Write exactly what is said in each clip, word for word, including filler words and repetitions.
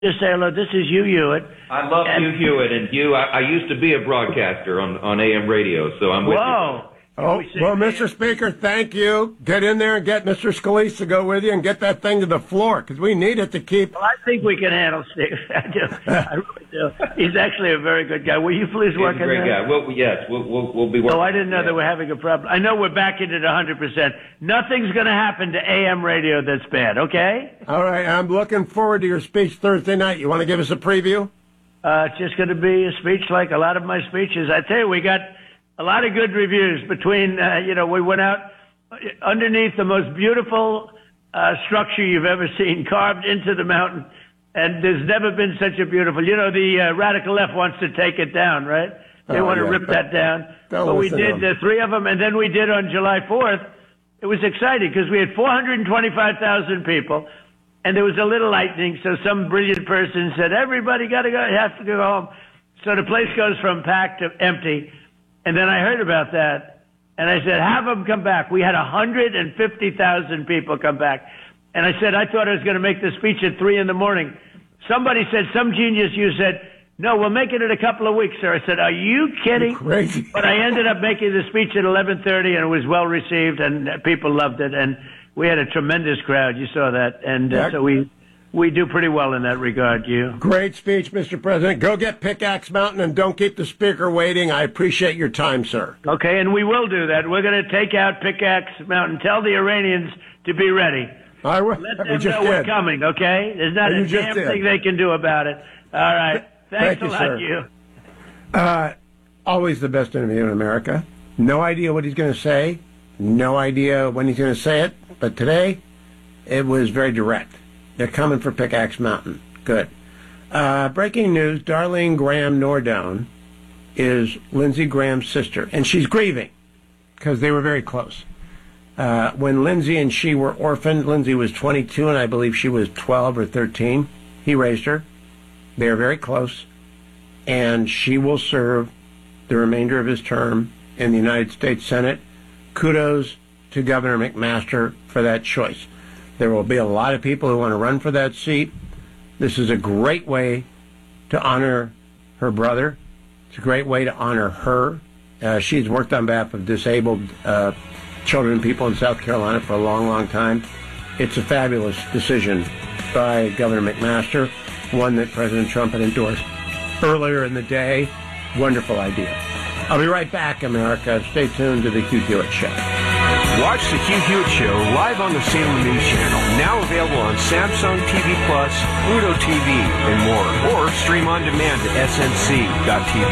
Just say hello. This is Hugh Hewitt. I love and, Hugh Hewitt, and Hugh, I, I used to be a broadcaster on, on A M radio, so I'm with whoa. you. Oh, well, Mister Speaker, thank you. Get in there and get Mister Scalise to go with you and get that thing to the floor, because we need it to keep... Well, I think we can handle Steve. I do. I really do. He's actually a very good guy. Will you please work He's a great on that? guy. Well, yes, we'll, we'll, we'll be working. Oh, I didn't know yeah. that we're having a problem. I know we're backing it one hundred percent. Nothing's going to happen to A M radio that's bad, okay? All right, I'm looking forward to your speech Thursday night. You want to give us a preview? Uh, it's just going to be a speech like a lot of my speeches. I tell you, we got... a lot of good reviews between, uh, you know, we went out underneath the most beautiful uh, structure you've ever seen, carved into the mountain, and there's never been such a beautiful, you know, the uh, radical left wants to take it down, right? They oh, want to yeah, rip that down. But we did the three of them, and then we did on July fourth. It was exciting because we had four hundred twenty-five thousand people, and there was a little lightning, so some brilliant person said, everybody got to go, have to go home. So the place goes from packed to empty. And then I heard about that, and I said, have them come back. We had one hundred fifty thousand people come back. And I said, I thought I was going to make the speech at three in the morning. Somebody said, some genius, you said, no, we'll make it in a couple of weeks, sir. I said, are you kidding? You're crazy. But I ended up making the speech at eleven thirty, and it was well received, and people loved it. And we had a tremendous crowd. You saw that. And uh, yeah. so we... We do pretty well in that regard, you. Great speech, Mister President. Go get Pickaxe Mountain and don't keep the Speaker waiting. I appreciate your time, sir. Okay, and we will do that. We're going to take out Pickaxe Mountain. Tell the Iranians to be ready. I will. Let them we just know did. we're coming, okay? There's not you a damn did. thing they can do about it. All right. Thanks Thank a you, lot, sir. you. Uh, always the best interview in America. No idea what he's going to say. No idea when he's going to say it. But today, it was very direct. They're coming for Pickaxe Mountain. Good. Uh, breaking news, Darlene Graham Nordone is Lindsey Graham's sister, and she's grieving because they were very close. Uh, when Lindsey and she were orphaned, Lindsey was twenty-two, and I believe she was twelve or thirteen. He raised her. They are very close, and she will serve the remainder of his term in the United States Senate. Kudos to Governor McMaster for that choice. There will be a lot of people who want to run for that seat. This is a great way to honor her brother. It's a great way to honor her. Uh, she's worked on behalf of disabled uh, children and people in South Carolina for a long, long time. It's a fabulous decision by Governor McMaster, one that President Trump had endorsed earlier in the day. Wonderful idea. I'll be right back, America. Stay tuned to the Hugh Hewitt Show. Watch the Hugh Hewitt Show live on the Salem News Channel, now available on Samsung T V Plus, Pluto T V, and more, or stream on demand at S N C dot T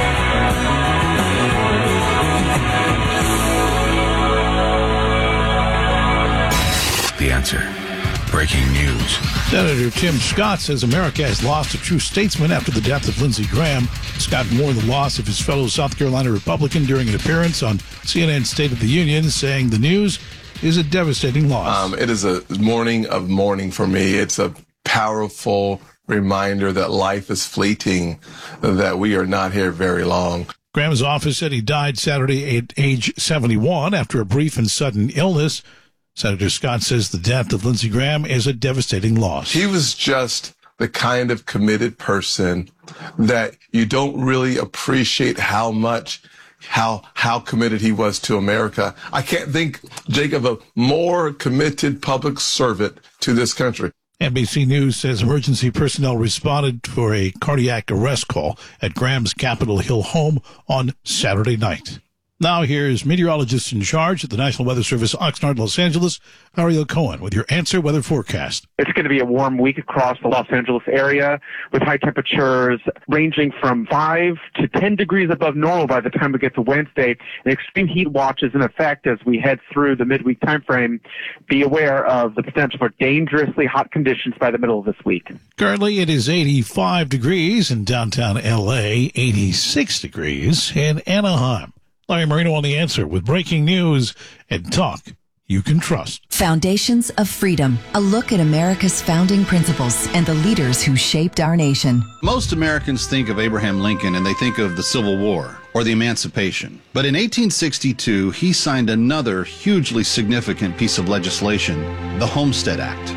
V. The answer. Breaking news. Senator Tim Scott says America has lost a true statesman after the death of Lindsey Graham. Scott mourned the loss of his fellow South Carolina Republican during an appearance on C N N's State of the Union, saying the news is a devastating loss. Um, it is a morning of mourning for me. It's a powerful reminder that life is fleeting, that we are not here very long. Graham's office said he died Saturday at age seventy-one after a brief and sudden illness. Senator Scott says the death of Lindsey Graham is a devastating loss. He was just the kind of committed person that you don't really appreciate how much, how, how committed he was to America. I can't think, Jake, of a more committed public servant to this country. N B C News says emergency personnel responded for a cardiac arrest call at Graham's Capitol Hill home on Saturday night. Now here's meteorologist in charge at the National Weather Service, Oxnard, Los Angeles, Ariel Cohen, with your answer weather forecast. It's going to be a warm week across the Los Angeles area with high temperatures ranging from five to ten degrees above normal by the time we get to Wednesday. An extreme heat watch is in effect as we head through the midweek time frame. Be aware of the potential for dangerously hot conditions by the middle of this week. Currently, it is eighty-five degrees in downtown L A, eighty-six degrees in Anaheim. Larry Marino on The Answer with breaking news and talk you can trust. Foundations of Freedom, a look at America's founding principles and the leaders who shaped our nation. Most Americans think of Abraham Lincoln and they think of the Civil War or the Emancipation. But in eighteen sixty-two, he signed another hugely significant piece of legislation, the Homestead Act.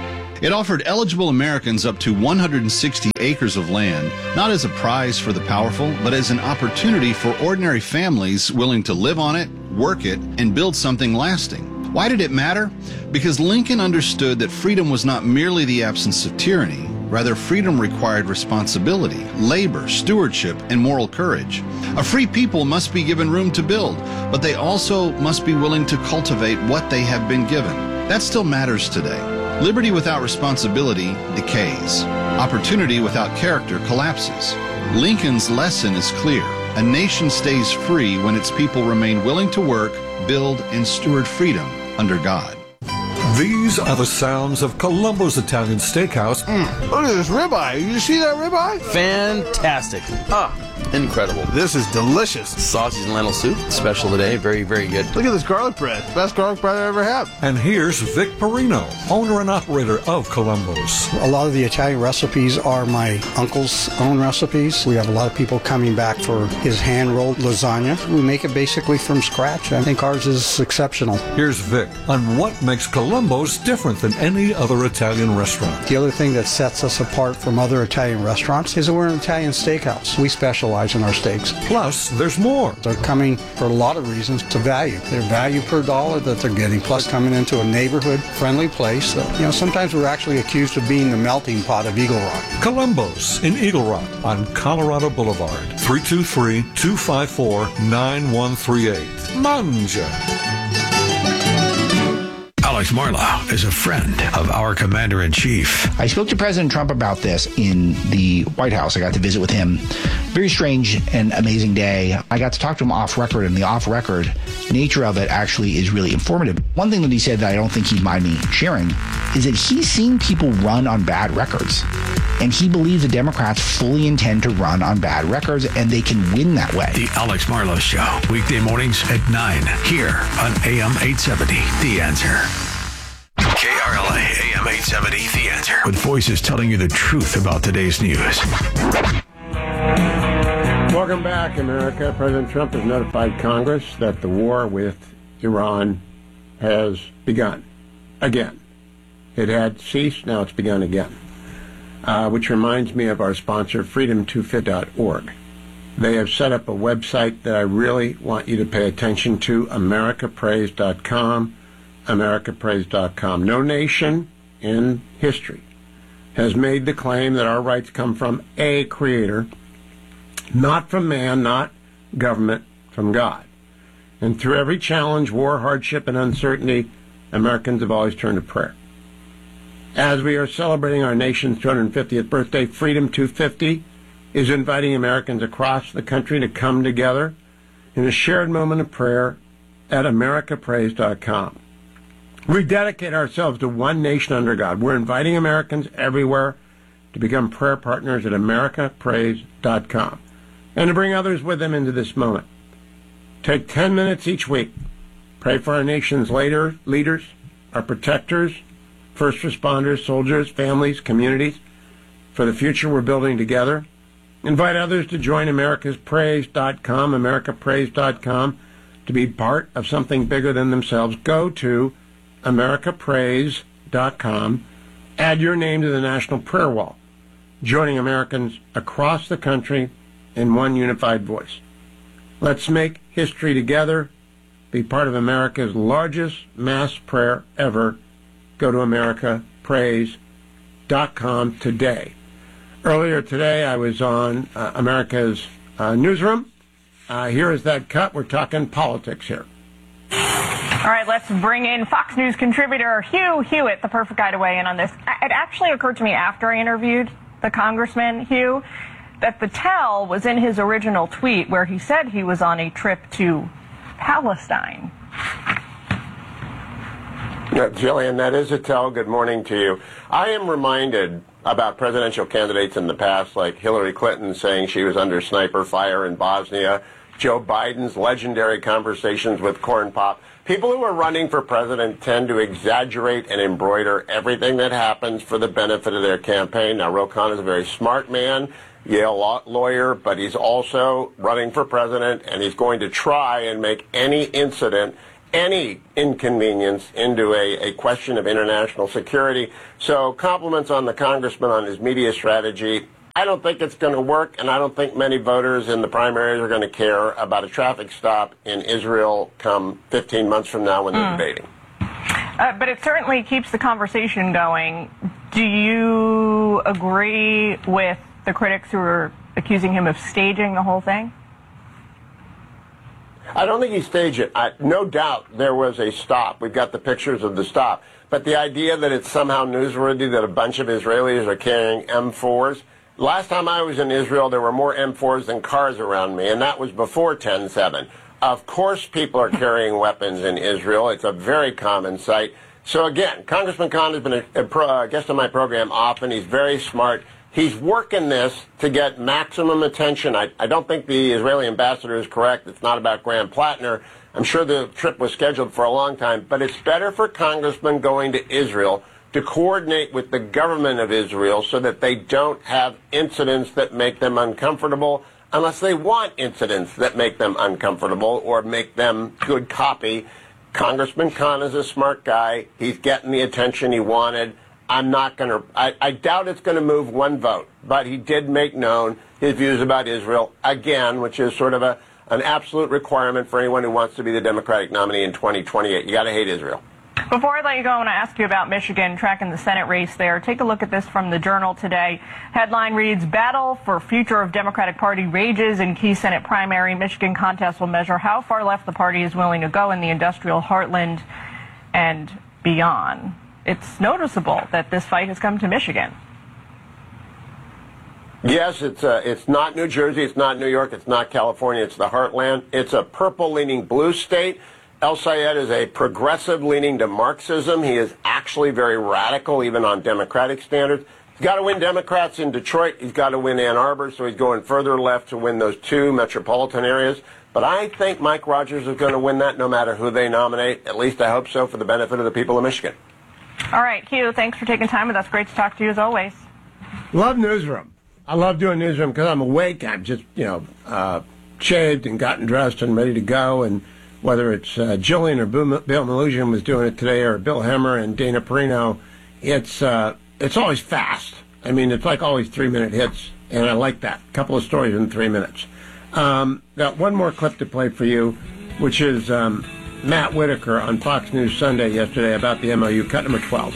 It offered eligible Americans up to one hundred sixty acres of land, not as a prize for the powerful, but as an opportunity for ordinary families willing to live on it, work it, and build something lasting. Why did it matter? Because Lincoln understood that freedom was not merely the absence of tyranny. Rather, freedom required responsibility, labor, stewardship, and moral courage. A free people must be given room to build, but they also must be willing to cultivate what they have been given. That still matters today. Liberty without responsibility decays. Opportunity without character collapses. Lincoln's lesson is clear. A nation stays free when its people remain willing to work, build, and steward freedom under God. These are the sounds of Columbo's Italian Steakhouse. Mm, look at this ribeye. You see that ribeye? Fantastic. Ah, incredible. This is delicious. Sausage and lentil soup, special today. Very, very good. Look at this garlic bread. Best garlic bread I ever had. And here's Vic Perino, owner and operator of Columbo's. A lot of the Italian recipes are my uncle's own recipes. We have a lot of people coming back for his hand-rolled lasagna. We make it basically from scratch. I think ours is exceptional. Here's Vic on what makes Columbo's different than any other Italian restaurant. The other thing that sets us apart from other Italian restaurants is that we're an Italian steakhouse. We specialize in our steaks. Plus, there's more. They're coming for a lot of reasons to value. Their value per dollar that they're getting, plus coming into a neighborhood-friendly place. That, you know, sometimes we're actually accused of being the melting pot of Eagle Rock. Columbo's in Eagle Rock on Colorado Boulevard. three two three, two five four, nine one three eight. Manja. Alex Marlow is a friend of our commander-in-chief. I spoke to President Trump about this in the White House. I got to visit with him. Very strange and amazing day. I got to talk to him off record, and the off-record nature of it actually is really informative. One thing that he said that I don't think he'd mind me sharing is that he's seen people run on bad records. And he believes the Democrats fully intend to run on bad records, and they can win that way. The Alex Marlow Show, weekday mornings at nine, here on A M eight seventy, The Answer. K R L A, A M eight seventy, The Answer. With voices telling you the truth about today's news. Welcome back, America. President Trump has notified Congress that the war with Iran has begun again. It had ceased, now it's begun again. Uh, which reminds me of our sponsor, freedom two fifty dot org. They have set up a website that I really want you to pay attention to, america praise dot com, america praise dot com. No nation in history has made the claim that our rights come from a creator, not from man, not government, from God. And through every challenge, war, hardship, and uncertainty, Americans have always turned to prayer. As we are celebrating our nation's two hundred fiftieth birthday, Freedom two fifty is inviting Americans across the country to come together in a shared moment of prayer at america praise dot com. We dedicate ourselves to one nation under God. We're inviting Americans everywhere to become prayer partners at america praise dot com and to bring others with them into this moment. Take ten minutes each week. Pray for our nation's later leaders, our protectors, first responders, soldiers, families, communities, for the future we're building together. Invite others to join americas praise dot com, america praise dot com, to be part of something bigger than themselves. Go to america praise dot com, add your name to the National Prayer Wall, joining Americans across the country in one unified voice. Let's make history together, be part of America's largest mass prayer ever. Go to america praise dot com today. Earlier today, I was on uh, America's uh, Newsroom. Uh, here is that cut. We're talking politics here. All right, let's bring in Fox News contributor Hugh Hewitt, the perfect guy to weigh in on this. It actually occurred to me after I interviewed the congressman, Hugh, that the tell was in his original tweet where he said he was on a trip to Palestine. Yeah, Jillian, that is a tell. Good morning to you. I am reminded about presidential candidates in the past, like Hillary Clinton saying she was under sniper fire in Bosnia, Joe Biden's legendary conversations with Corn Pop. People who are running for president tend to exaggerate and embroider everything that happens for the benefit of their campaign. Now, Ro Khanna is a very smart man, Yale law lawyer, but he's also running for president, and he's going to try and make any incident any inconvenience into a, a question of international security. So compliments on the congressman on his media strategy. I don't think it's going to work, and I don't think many voters in the primaries are going to care about a traffic stop in Israel come fifteen months from now when they're Mm. debating. Uh, but it certainly keeps the conversation going. Do you agree with the critics who are accusing him of staging the whole thing? I don't think he staged it. I, no doubt there was a stop. We've got the pictures of the stop. But the idea that it's somehow newsworthy that a bunch of Israelis are carrying M fours. Last time I was in Israel, there were more M fours than cars around me, and that was before ten seven. Of course people are carrying weapons in Israel. It's a very common sight. So again, Congressman Khan has been a, a, pro, a guest on my program often. He's very smart. He's working this to get maximum attention. I, I don't think the Israeli ambassador is correct. It's not about Graham Plattner. I'm sure the trip was scheduled for a long time, but it's better for congressmen going to Israel to coordinate with the government of Israel so that they don't have incidents that make them uncomfortable, unless they want incidents that make them uncomfortable or make them good copy. Congressman Khan is a smart guy. He's getting the attention he wanted. I'm not going to, I, I doubt it's going to move one vote, but he did make known his views about Israel again, which is sort of a, an absolute requirement for anyone who wants to be the Democratic nominee in twenty twenty-eight. You got to hate Israel. Before I let you go, I want to ask you about Michigan, tracking the Senate race there. Take a look at this from the Journal today. Headline reads, Battle for Future of Democratic Party rages in key Senate primary. Michigan contest will measure how far left the party is willing to go in the industrial heartland and beyond. It's noticeable that this fight has come to Michigan. Yes, it's uh, it's not New Jersey, it's not New York, it's not California, it's the heartland. It's a purple-leaning blue state. El Sayed is a progressive leaning to Marxism. He is actually very radical, even on Democratic standards. He's got to win Democrats in Detroit. He's got to win Ann Arbor, so he's going further left to win those two metropolitan areas. But I think Mike Rogers is going to win that no matter who they nominate. At least I hope so, for the benefit of the people of Michigan. All right, Hugh, thanks for taking time with us. Great to talk to you as always. Love Newsroom. I love doing Newsroom because I'm awake. I'm just, you know, uh, shaved and gotten dressed and ready to go. And whether it's uh, Jillian or Bill Melugin was doing it today, or Bill Hemmer and Dana Perino, it's uh, it's always fast. I mean, it's like always three-minute hits, and I like that. A couple of stories in three minutes. Um, got one more clip to play for you, which is um, Matt Whitaker on Fox News Sunday yesterday about the M O U, cut number twelve.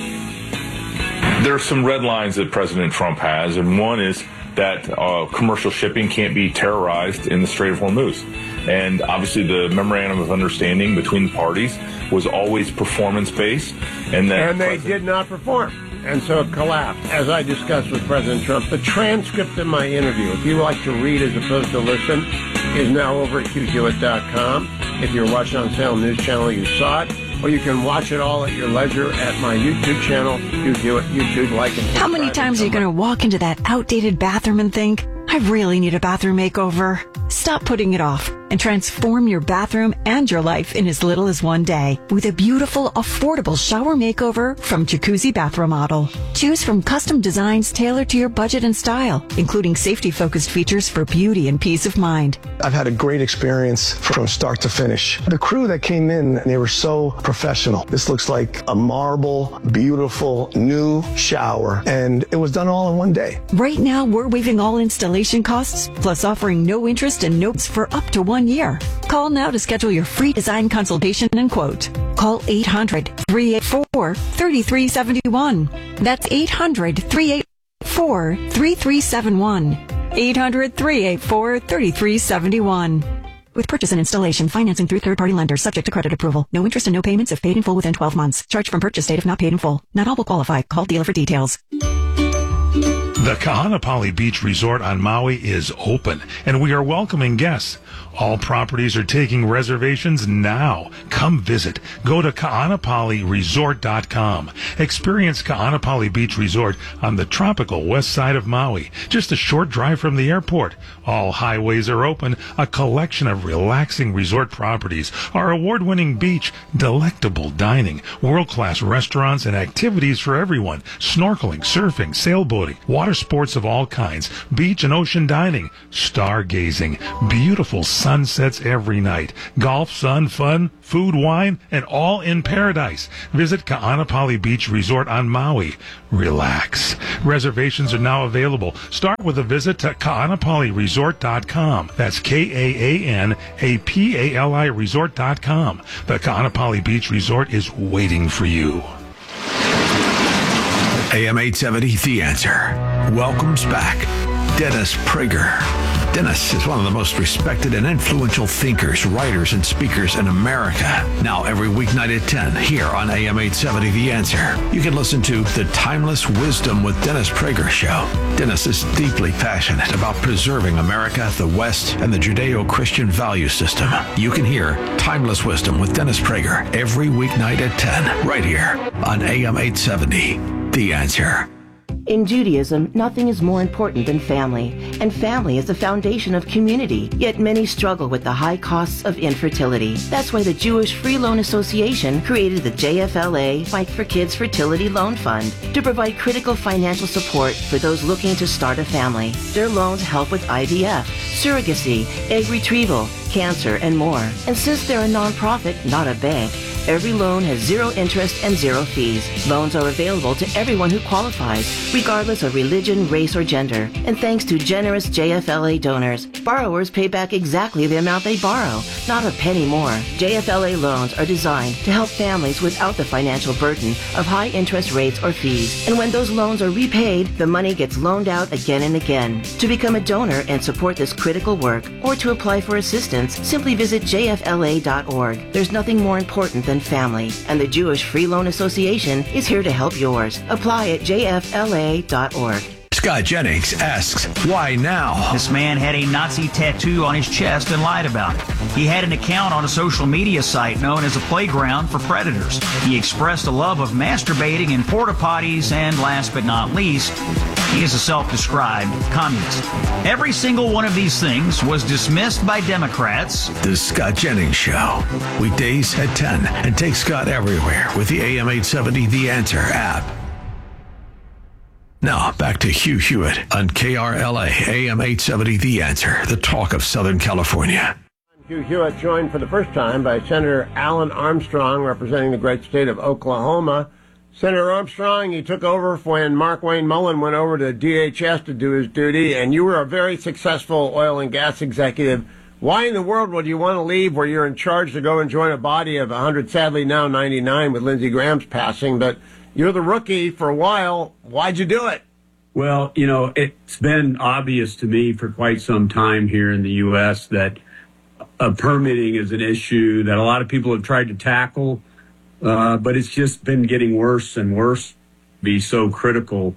There are some red lines that President Trump has, and one is that uh, commercial shipping can't be terrorized in the Strait of Hormuz. And obviously the memorandum of understanding between the parties was always performance-based. And, that and they President- did not perform. And so it collapsed, as I discussed with President Trump. The transcript of my interview, if you like to read as opposed to listen, is now over at Hugh Hewitt dot com. If you're watching on Salem News Channel, you saw it. Or you can watch it all at your leisure at my YouTube channel, Hugh Hewitt, YouTube, like and subscribe. How many times are you going to walk into that outdated bathroom and think, I really need a bathroom makeover? Stop putting it off and transform your bathroom and your life in as little as one day with a beautiful, affordable shower makeover from Jacuzzi Bath Remodel. Choose from custom designs tailored to your budget and style, including safety-focused features for beauty and peace of mind. I've had a great experience from start to finish. The crew that came in, they were so professional. This looks like a marble, beautiful, new shower, and it was done all in one day. Right now, we're waiving all installation costs, plus offering no interest and notes for up to one year. Call now to schedule your free design consultation and quote. Call eight hundred, three eight four, three three seven one. That's eight hundred, three eight four, three three seven one. eight hundred, three eight four, three three seven one. With purchase and installation, financing through third-party lenders subject to credit approval. No interest and no payments if paid in full within twelve months. Charge from purchase date if not paid in full. Not all will qualify. Call dealer for details. The Kahanapali Beach Resort on Maui is open, and we are welcoming guests. All properties are taking reservations now. Come visit. Go to kahanapali resort dot com. Experience Kahanapali Beach Resort on the tropical west side of Maui, just a short drive from the airport. All highways are open, a collection of relaxing resort properties, our award-winning beach, delectable dining, world-class restaurants, and activities for everyone. Snorkeling, surfing, sailboating, water sports of all kinds, beach and ocean dining, stargazing, beautiful sunsets every night. Golf, sun, fun, food, wine, and all in paradise. Visit Ka'anapali Beach Resort on Maui. Relax. Reservations are now available. Start with a visit to Ka'anapali Resort dot com. That's K A A N A P A L I Resort dot com. The Ka'anapali Beach Resort is waiting for you. A M eight seventy, The Answer. Welcomes back Dennis Prager. Dennis is one of the most respected and influential thinkers, writers, and speakers in America. Now every weeknight at ten here on A M eight seventy, The Answer. You can listen to The Timeless Wisdom with Dennis Prager show. Dennis is deeply passionate about preserving America, the West, and the Judeo-Christian value system. You can hear Timeless Wisdom with Dennis Prager every weeknight at ten right here on A M eight seventy, The Answer. In Judaism, nothing is more important than family, and family is the foundation of community, yet many struggle with the high costs of infertility. That's why the Jewish Free Loan Association created the J F L A Fight for Kids Fertility Loan Fund to provide critical financial support for those looking to start a family. Their loans help with I V F, surrogacy, egg retrieval, cancer, and more. And since they're a nonprofit, not a bank, every loan has zero interest and zero fees. Loans are available to everyone who qualifies, regardless of religion, race, or gender. And thanks to generous J F L A donors, borrowers pay back exactly the amount they borrow, not a penny more. J F L A loans are designed to help families without the financial burden of high interest rates or fees. And when those loans are repaid, the money gets loaned out again and again. To become a donor and support this critical work, or to apply for assistance, simply visit J F L A dot org. There's nothing more important than family, and the Jewish Free Loan Association is here to help yours. Apply at J F L A dot org. Scott Jennings asks, why now? This man had a Nazi tattoo on his chest and lied about it. He had an account on a social media site known as a playground for predators. He expressed a love of masturbating in porta potties, and last but not least, he is a self-described communist. Every single one of these things was dismissed by Democrats. The Scott Jennings Show. Weekdays at ten. And take Scott everywhere with the A M eight seventy The Answer app. Now, back to Hugh Hewitt on K R L A, A M eight seventy The Answer, the talk of Southern California. Hugh Hewitt, joined for the first time by Senator Alan Armstrong, representing the great state of Oklahoma. Senator Armstrong, you took over when Mark Wayne Mullen went over to D H S to do his duty, and you were a very successful oil and gas executive. Why in the world would you want to leave where you're in charge to go and join a body of one hundred, sadly now ninety-nine with Lindsey Graham's passing, but you're the rookie for a while. Why'd you do it? Well, you know, it's been obvious to me for quite some time here in the U S that uh, permitting is an issue that a lot of people have tried to tackle, uh, but it's just been getting worse and worse. Be so critical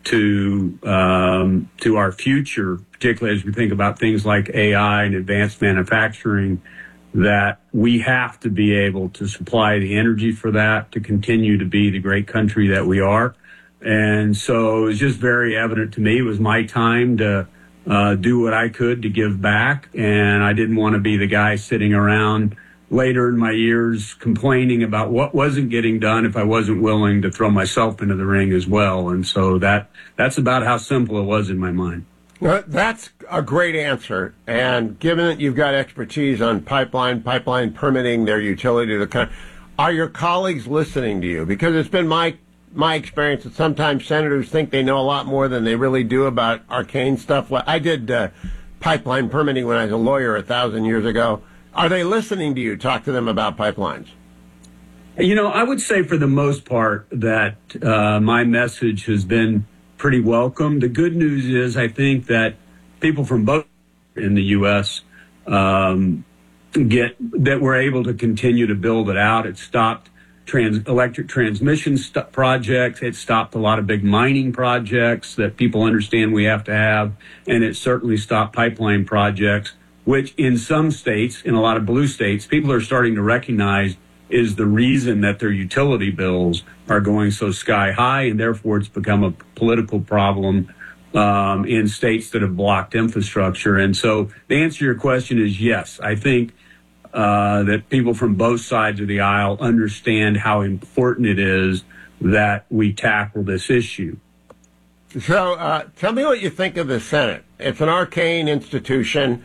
to um, to our future, particularly as we think about things like A I and advanced manufacturing, that we have to be able to supply the energy for that to continue to be the great country that we are. And so it was just very evident to me it was my time to uh, do what I could to give back. And I didn't want to be the guy sitting around later in my years complaining about what wasn't getting done if I wasn't willing to throw myself into the ring as well. And so that that's about how simple it was in my mind. Well, that's a great answer. And given that you've got expertise on pipeline, pipeline permitting, their utility to the country, are your colleagues listening to you? Because it's been my my experience that sometimes senators think they know a lot more than they really do about arcane stuff. I did uh, pipeline permitting when I was a lawyer a thousand years ago. Are they listening to you talk to them about pipelines? You know, I would say for the most part that uh, my message has been pretty welcome. The good news is I think that people from both in the U S um, get that we're able to continue to build it out. It stopped trans electric transmission st- projects. It stopped a lot of big mining projects that people understand we have to have. And it certainly stopped pipeline projects, which in some states, in a lot of blue states, people are starting to recognize is the reason that their utility bills are going so sky high, and therefore it's become a political problem um, in states that have blocked infrastructure. And so the answer to your question is yes. I think uh, that people from both sides of the aisle understand how important it is that we tackle this issue. So uh, tell me what you think of the Senate. It's an arcane institution.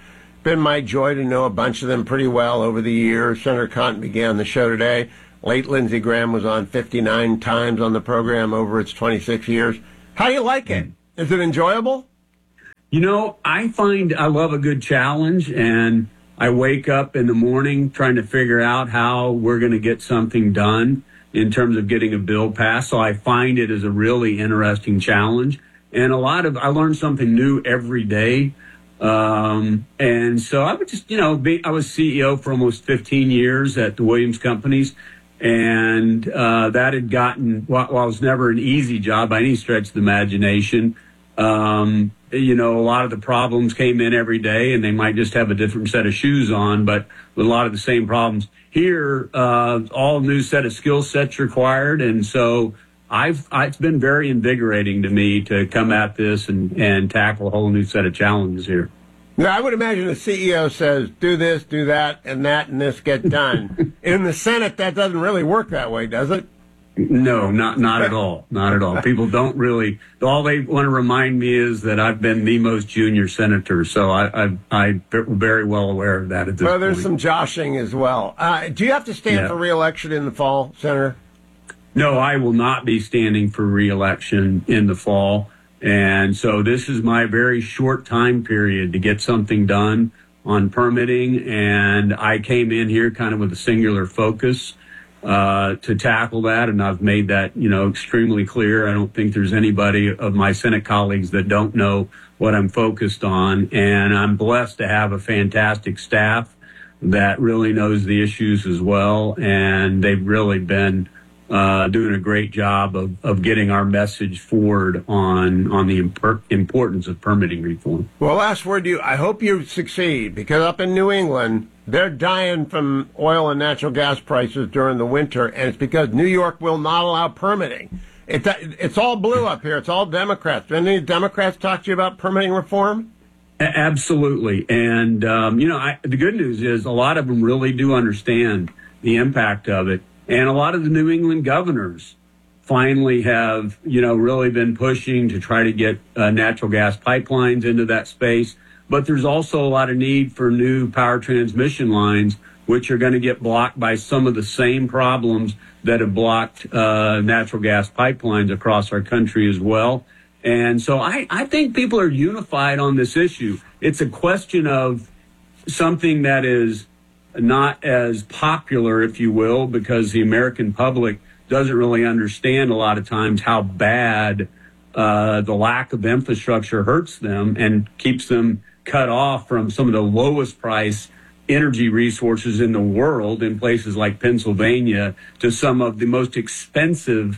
been my joy to know a bunch of them pretty well over the years. Senator Cotton began the show today. Late Lindsey Graham was on fifty-nine times on the program over its twenty-six years. How do you like it? Is it enjoyable? You know, I find I love a good challenge, and I wake up in the morning trying to figure out how we're going to get something done in terms of getting a bill passed. So I find it as a really interesting challenge. And a lot of, I learn something new every day. Um, and so I would just, you know, be, I was C E O for almost fifteen years at the Williams Companies. And uh, that had gotten, while, while it was never an easy job by any stretch of the imagination, um, you know, a lot of the problems came in every day, and they might just have a different set of shoes on, but with a lot of the same problems. Here, uh, all new set of skill sets required, and so I've, it's been very invigorating to me to come at this and, and tackle a whole new set of challenges here. Now, I would imagine the C E O says, do this, do that, and that, and this get done. In the Senate, that doesn't really work that way, does it? No, not not at all. Not at all. People don't really, all they want to remind me is that I've been the most junior senator, so I, I, I'm very well aware of that at this Well, there's point. some joshing as well. Uh, do you have to stand Yeah. for re-election in the fall, Senator? No, I will not be standing for re-election in the fall. And so this is my very short time period to get something done on permitting. And I came in here kind of with a singular focus uh, to tackle that. And I've made that, you know, extremely clear. I don't think there's anybody of my Senate colleagues that don't know what I'm focused on. And I'm blessed to have a fantastic staff that really knows the issues as well. And they've really been Uh, doing a great job of, of getting our message forward on on the imper- importance of permitting reform. Well, last word to you. I hope you succeed, because up in New England, they're dying from oil and natural gas prices during the winter, and it's because New York will not allow permitting. It, it's all blue up here. It's all Democrats. Did any Democrats talk to you about permitting reform? A- absolutely. And, um, you know, I, the good news is a lot of them really do understand the impact of it. And a lot of the New England governors finally have, you know, really been pushing to try to get uh, natural gas pipelines into that space. But there's also a lot of need for new power transmission lines, which are going to get blocked by some of the same problems that have blocked uh, natural gas pipelines across our country as well. And so I, I think people are unified on this issue. It's a question of something that is not as popular, if you will, because the American public doesn't really understand a lot of times how bad uh, the lack of infrastructure hurts them and keeps them cut off from some of the lowest price energy resources in the world in places like Pennsylvania to some of the most expensive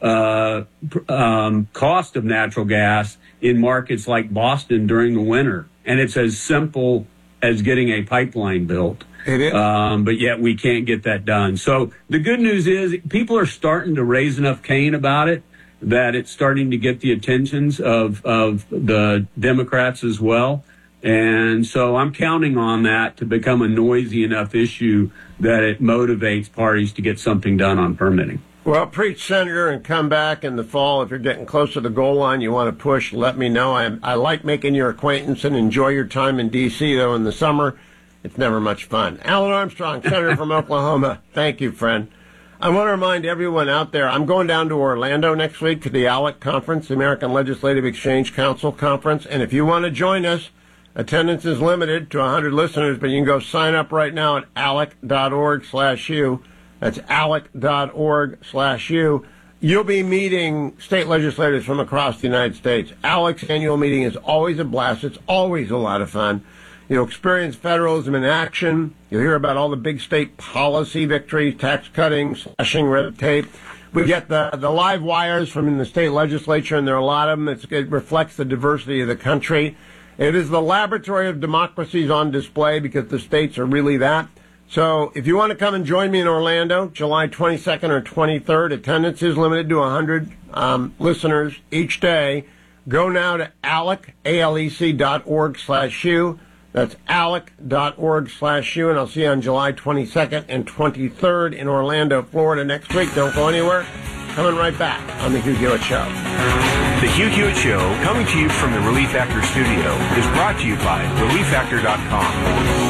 uh, um, cost of natural gas in markets like Boston during the winter. And it's as simple as getting a pipeline built. It is. Um, but yet we can't get that done. So the good news is people are starting to raise enough cane about it that it's starting to get the attentions of, of the Democrats as well. And so I'm counting on that to become a noisy enough issue that it motivates parties to get something done on permitting. Well, preach, Senator, and come back in the fall. If you're getting close to the goal line, you want to push, let me know. I, I like making your acquaintance and enjoy your time in D C, though, in the summer. It's never much fun. Alan Armstrong, Senator from Oklahoma. Thank you, friend. I want to remind everyone out there, I'm going down to Orlando next week for the ALEC conference, the American Legislative Exchange Council conference. And if you want to join us, attendance is limited to one hundred listeners, but you can go sign up right now at alec.org slash you. That's alec.org slash you. You'll be meeting state legislators from across the United States. ALEC's annual meeting is always a blast. It's always a lot of fun. You'll experience federalism in action. You'll hear about all the big state policy victories, tax cutting, slashing red tape. We get the, the live wires from the state legislature, and there are a lot of them. It's, it reflects the diversity of the country. It is the laboratory of democracies on display because the states are really that. So if you want to come and join me in Orlando, July twenty-second or twenty-third, attendance is limited to one hundred um, listeners each day. Go now to alec, A-L-E-C dot org slash you. That's alec.org slash you, and I'll see you on July twenty-second and twenty-third in Orlando, Florida next week. Don't go anywhere. Coming right back on the Hugh Hewitt Show. The Hugh Hewitt Show, coming to you from the Relief Factor studio, is brought to you by relief factor dot com.